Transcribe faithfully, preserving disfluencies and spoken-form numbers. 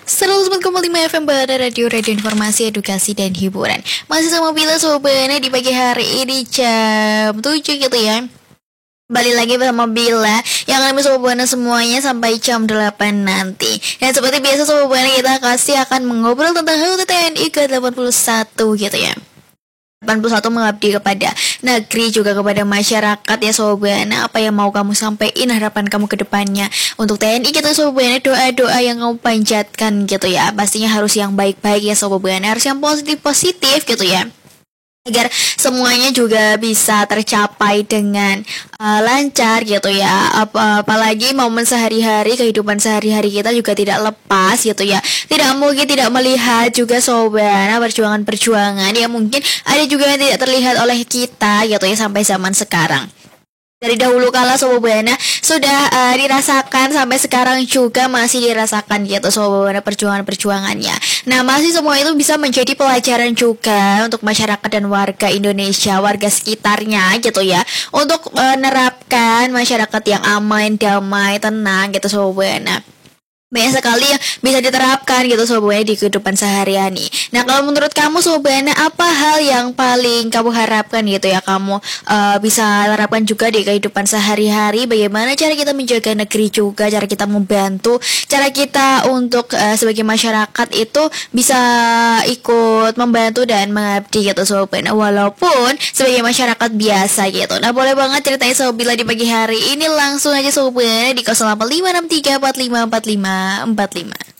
seratus empat koma lima F M Bara Radio Radio Informasi Edukasi dan Hiburan. Masih sama Bila Sobana di pagi hari ini jam tujuh gitu ya. Balik lagi bersama Bila yang akan Sobana semuanya sampai jam delapan nanti. Dan seperti biasa Sobana kita kasih akan mengobrol tentang H U T T N I ke delapan puluh satu gitu ya. delapan puluh satu mengabdi kepada negeri juga kepada masyarakat ya Sobana. Apa yang mau kamu sampaikan, harapan kamu ke depannya untuk T N I gitu Sobana, doa-doa yang kamu panjatkan gitu ya. Pastinya harus yang baik-baik ya Sobana, harus yang positif-positif gitu ya, agar semuanya juga bisa tercapai dengan uh, lancar gitu ya. Ap- apalagi momen sehari-hari, kehidupan sehari-hari kita juga tidak lepas gitu ya. Tidak mungkin tidak melihat juga Sobana perjuangan-perjuangan yang mungkin ada juga yang tidak terlihat oleh kita gitu ya sampai zaman sekarang. Dari dahulu kala Sobana sudah uh, dirasakan, sampai sekarang juga masih dirasakan gitu Sobana perjuangan-perjuangannya. Nah, masih semua itu bisa menjadi pelajaran juga untuk masyarakat dan warga Indonesia, warga sekitarnya gitu ya, untuk menerapkan uh, masyarakat yang aman, damai, tenang gitu Sobana. Banyak sekali yang bisa diterapkan gitu Sobana di kehidupan sehari-hari. Nah, kalau menurut kamu Sobana, apa hal yang paling kamu harapkan gitu ya, kamu uh, bisa terapkan juga di kehidupan sehari-hari? Bagaimana cara kita menjaga negeri juga, cara kita membantu, cara kita untuk uh, sebagai masyarakat itu bisa ikut membantu dan mengabdi gitu Sobana, walaupun sebagai masyarakat biasa gitu. Nah, boleh banget ceritain Sobila di pagi hari ini, langsung aja Sobana di nol delapan lima enam tiga empat lima empat lima empat lima.